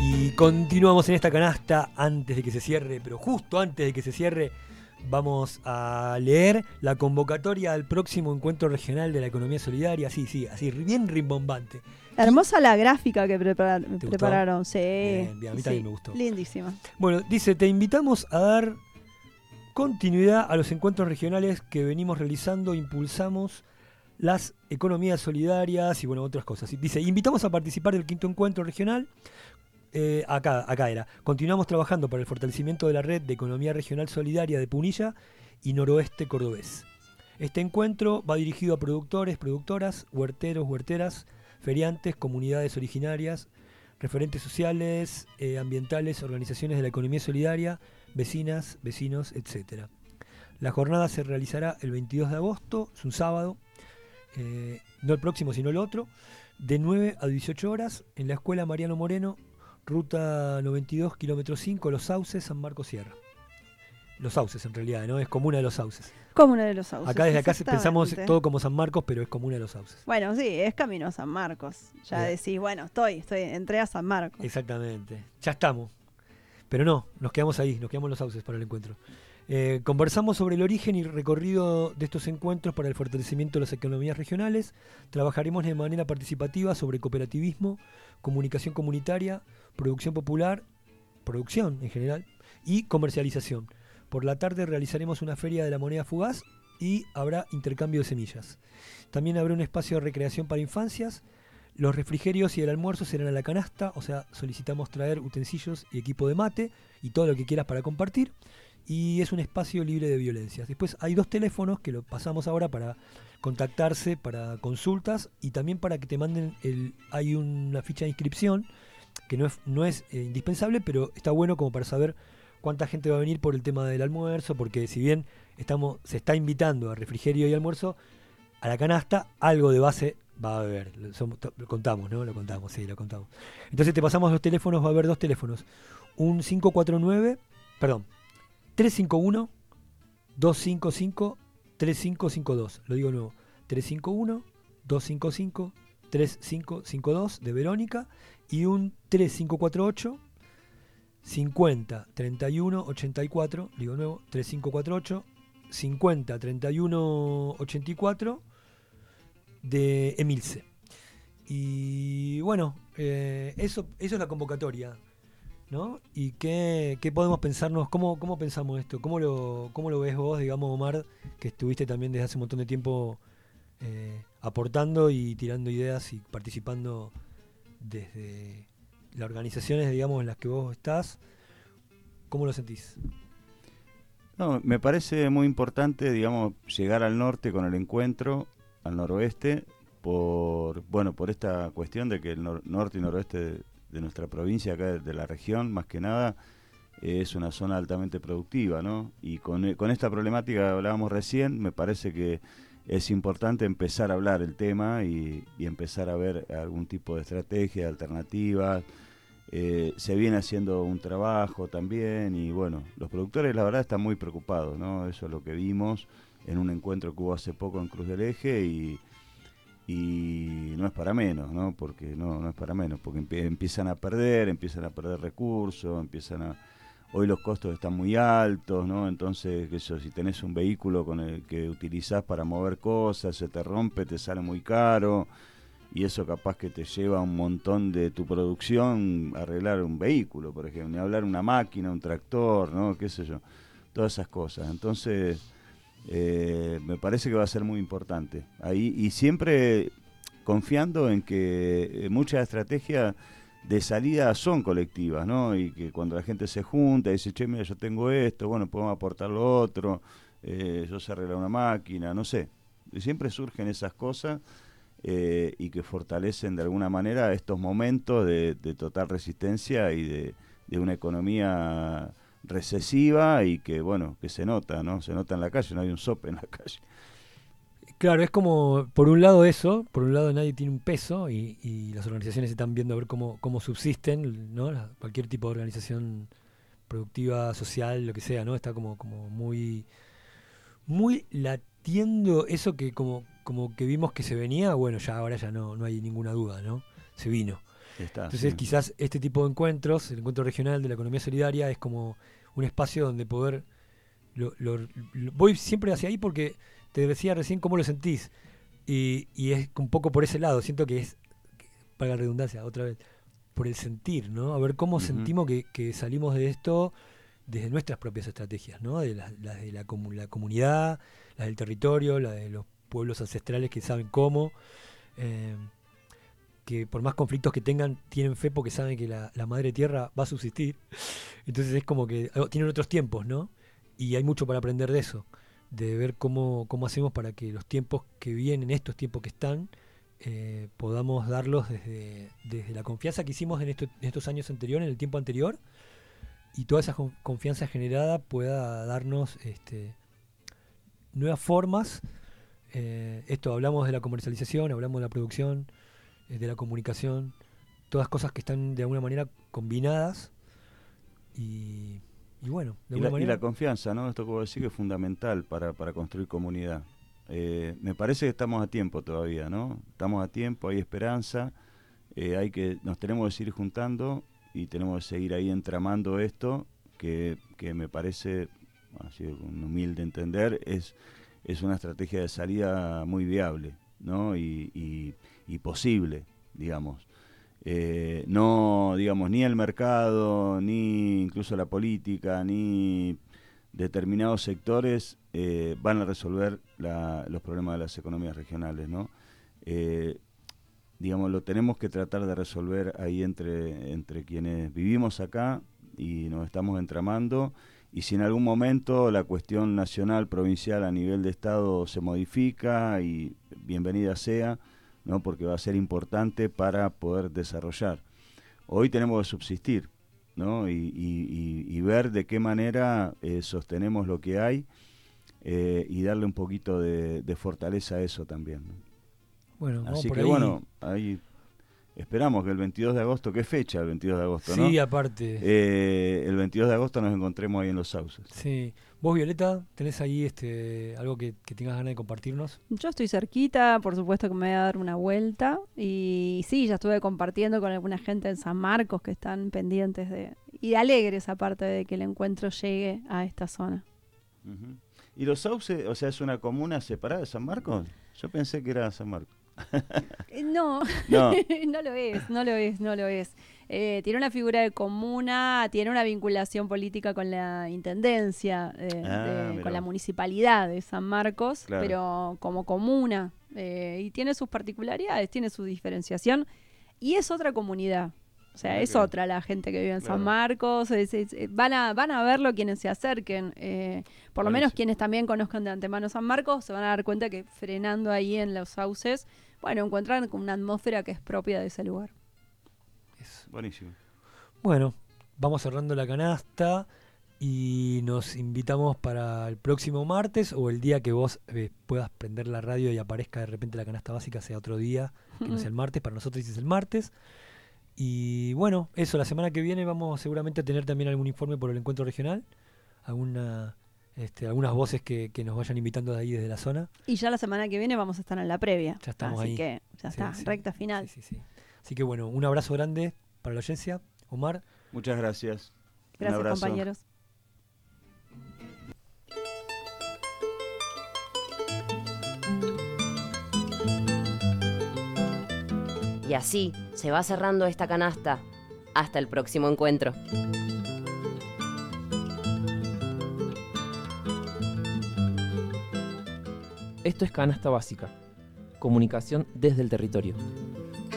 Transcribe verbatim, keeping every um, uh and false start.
Y continuamos en esta canasta antes de que se cierre, pero justo antes de que se cierre, vamos a leer la convocatoria al próximo encuentro regional de la economía solidaria. Sí, sí, así bien rimbombante. Hermosa la gráfica que prepara- ¿Te prepararon, gustó? sí. Bien, bien, a mí sí, también me gustó. Lindísima. Bueno, dice, te invitamos a dar continuidad a los encuentros regionales que venimos realizando, impulsamos las economías solidarias y bueno, otras cosas. Dice, invitamos a participar del quinto encuentro regional. Eh, acá, acá era. Continuamos trabajando para el fortalecimiento de la red de economía regional solidaria de Punilla y Noroeste Cordobés. Este encuentro va dirigido a productores, productoras, huerteros, huerteras, feriantes, comunidades originarias, referentes sociales, eh, ambientales, organizaciones de la economía solidaria, vecinas, vecinos, etcétera. La jornada se realizará el veintidós de agosto, es un sábado, eh, no el próximo sino el otro, de nueve a dieciocho horas en la Escuela Mariano Moreno, ruta noventa y dos, kilómetro cinco, Los Sauces, San Marcos Sierra. Los Sauces en realidad, ¿no? Es comuna de Los Sauces. Comuna de Los Sauces. Acá desde acá pensamos todo como San Marcos, pero es comuna de Los Sauces. Bueno, sí, es camino a San Marcos. Ya Eh. decís, bueno, estoy, estoy, entré a San Marcos. Exactamente. Ya estamos. Pero no, nos quedamos ahí, nos quedamos en Los Sauces para el encuentro. Eh, conversamos sobre el origen y recorrido de estos encuentros para el fortalecimiento de las economías regionales. Trabajaremos de manera participativa sobre cooperativismo, comunicación comunitaria, producción popular, producción en general, y comercialización. Por la tarde realizaremos una feria de la moneda fugaz y habrá intercambio de semillas. También habrá un espacio de recreación para infancias. Los refrigerios y el almuerzo serán a la canasta, o sea, solicitamos traer utensilios y equipo de mate y todo lo que quieras para compartir. Y es un espacio libre de violencias. Después hay dos teléfonos que lo pasamos ahora para contactarse, para consultas y también para que te manden, el, hay una ficha de inscripción que no es, no es eh, indispensable, pero está bueno como para saber cuánta gente va a venir por el tema del almuerzo, porque si bien estamos, se está invitando a refrigerio y almuerzo, a la canasta algo de base va a haber. Lo, somos, lo contamos, ¿no? Lo contamos, sí, lo contamos. Entonces te pasamos los teléfonos, va a haber dos teléfonos. Un cinco cuatro nueve, perdón, tres cinco uno, dos cinco cinco, tres cinco cinco dos. Lo digo de nuevo. tres cinco uno, dos cinco cinco, tres cinco cinco dos de Verónica y un tres cinco cuatro ocho, cincuenta, treinta y uno, ochenta y cuatro, digo de nuevo, tres cinco cuatro ocho, cincuenta, treinta y uno, ochenta y cuatro de Emilce. Y bueno, eh, eso, eso es la convocatoria, ¿no? ¿Y qué, qué podemos pensarnos? ¿Cómo, cómo pensamos esto? ¿Cómo lo, cómo lo ves vos, digamos, Omar, que estuviste también desde hace un montón de tiempo eh, aportando y tirando ideas y participando desde las organizaciones, digamos, en las que vos estás? ¿Cómo lo sentís? No, me parece muy importante, digamos, llegar al norte con el encuentro, al noroeste, por bueno, por esta cuestión de que el nor- norte y noroeste de, de nuestra provincia, acá de, de la región, más que nada, eh, es una zona altamente productiva, ¿no? Y con, con esta problemática que hablábamos recién, me parece que es importante empezar a hablar el tema y, y empezar a ver algún tipo de estrategia, de alternativas. Eh, se viene haciendo un trabajo también y bueno, los productores la verdad están muy preocupados, ¿no? Eso es lo que vimos en un encuentro que hubo hace poco en Cruz del Eje y, y no es para menos, ¿no? Porque no, no es para menos, porque empie- empiezan a perder, empiezan a perder recursos, empiezan a... Hoy los costos están muy altos, ¿no? Entonces, eso, si tenés un vehículo con el que utilizás para mover cosas, se te rompe, te sale muy caro, y eso capaz que te lleva un montón de tu producción a arreglar un vehículo, por ejemplo, ni hablar una máquina, un tractor, ¿no? Qué sé yo, todas esas cosas. Entonces, eh, me parece que va a ser muy importante. Ahí, y siempre confiando en que eh, muchas estrategias de salida son colectivas, ¿no? Y que cuando la gente se junta y dice, che, mira, yo tengo esto, bueno, podemos aportar lo otro, eh, yo sé arreglar una máquina, no sé. Y siempre surgen esas cosas eh, y que fortalecen de alguna manera estos momentos de, de total resistencia y de, de una economía recesiva y que, bueno, que se nota, ¿no? Se nota en la calle, no hay un sope en la calle. Claro, es como, por un lado eso, por un lado nadie tiene un peso y, y las organizaciones están viendo a ver cómo, cómo subsisten, ¿no? La- cualquier tipo de organización productiva, social, lo que sea, ¿no? Está como, como muy, muy latiendo eso que como, como que vimos que se venía, bueno, ya ahora ya no, no hay ninguna duda, ¿no? Se vino. Está, Entonces sí. quizás este tipo de encuentros, el encuentro regional de la economía solidaria, es como un espacio donde poder... Lo, lo- lo- voy siempre hacia ahí porque te decía recién cómo lo sentís. Y, y es un poco por ese lado, siento que es, para la redundancia, otra vez, por el sentir, ¿no? A ver cómo Ujú. sentimos que, que salimos de esto desde nuestras propias estrategias, ¿no? De las las de la, comu- la comunidad, las del territorio, las de los pueblos ancestrales que saben cómo, eh, que por más conflictos que tengan, tienen fe porque saben que la, la madre tierra va a subsistir. Entonces es como que oh, tienen otros tiempos, ¿no? Y hay mucho para aprender de eso, de ver cómo, cómo hacemos para que los tiempos que vienen, estos tiempos que están, eh, podamos darlos desde, desde la confianza que hicimos en, esto- en estos años anteriores, en el tiempo anterior, y toda esa con- confianza generada pueda darnos este, nuevas formas. Eh, esto hablamos de la comercialización, hablamos de la producción, eh, de la comunicación, todas cosas que están de alguna manera combinadas y, y bueno, de Y alguna la, y manera... la confianza, ¿no? Esto que vos decís que es fundamental para, para construir comunidad. Eh, me parece que estamos a tiempo todavía, ¿no? Estamos a tiempo, hay esperanza, eh, hay que, nos tenemos que seguir juntando y tenemos que seguir ahí entramando esto, que, que me parece, así un humilde entender, es, es una estrategia de salida muy viable, ¿no? Y, y, y posible, digamos. Eh, no, digamos, ni el mercado, ni incluso la política, ni determinados sectores eh, van a resolver la, los problemas de las economías regionales, ¿no? Eh, digamos, lo tenemos que tratar de resolver ahí entre, entre quienes vivimos acá y nos estamos entramando, y si en algún momento la cuestión nacional, provincial, a nivel de Estado se modifica, y bienvenida sea, ¿no? Porque va a ser importante para poder desarrollar. Hoy tenemos que subsistir, ¿no? Y, y, y, y ver de qué manera eh, sostenemos lo que hay, eh, y darle un poquito de, de fortaleza a eso también, ¿no? Bueno, vamos Así por que ahí. bueno, ahí esperamos que el veintidós de agosto, ¿qué fecha el veintidós de agosto, no? Sí, aparte. Eh, el veintidós de agosto nos encontremos ahí en Los Sauces. Sí. Vos, Violeta, ¿tenés ahí este algo que, que tengas ganas de compartirnos? Yo estoy cerquita, por supuesto que me voy a dar una vuelta. Y sí, ya estuve compartiendo con alguna gente en San Marcos que están pendientes de... Y alegres aparte de que el encuentro llegue a esta zona. Uh-huh. ¿Y Los Sauces, o sea, es una comuna separada de San Marcos? Yo pensé que era San Marcos. Eh, No, No. no lo es, no lo es, no lo es. Eh, tiene una figura de comuna, tiene una vinculación política con la intendencia, eh, Ah, de- mirá con la vos. municipalidad de San Marcos, Claro. pero como comuna. Eh, y tiene sus particularidades, tiene su diferenciación. Y es otra comunidad. O sea, Mirá es que- otra la gente que vive en San claro. Marcos. es- es- eh, van, a, van a verlo quienes se acerquen. eh, por lo menos Buenísimo. quienes también conozcan de antemano San Marcos se van a dar cuenta que frenando ahí en Los Sauces, bueno, encuentran con una atmósfera que es propia de ese lugar. Eso. Buenísimo. Bueno, vamos cerrando la canasta y nos invitamos para el próximo martes o el día que vos eh, puedas prender la radio y aparezca de repente la canasta básica, sea otro día, que no sea el martes. Para nosotros es el martes. Y bueno, eso, la semana que viene vamos seguramente a tener también algún informe por el encuentro regional, alguna, este, algunas voces que, que nos vayan invitando de ahí desde la zona. Y ya la semana que viene vamos a estar en la previa. Ya estamos Así ahí. que ya Sí, está, sí. recta final. Sí, sí, sí. Así que bueno, un abrazo grande para la audiencia. Omar. Muchas gracias. Un Gracias, abrazo. compañeros. Y así se va cerrando esta canasta. Hasta el próximo encuentro. Esto es Canasta Básica, comunicación desde el territorio.